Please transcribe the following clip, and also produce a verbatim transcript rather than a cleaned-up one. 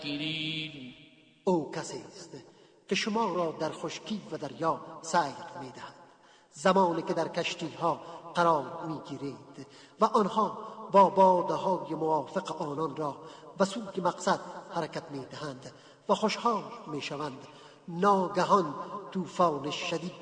المتفکرین. او کسی است که شما را در خشکی و دریا سیر می‌دهد، زمانی که در کشتی‌ها قرار می‌گیرید و آنها با باده‌های موافق آنان را به سوی مقصد حرکت می‌دهند و خوشحال می‌شوند. ناگهان طوفان شدید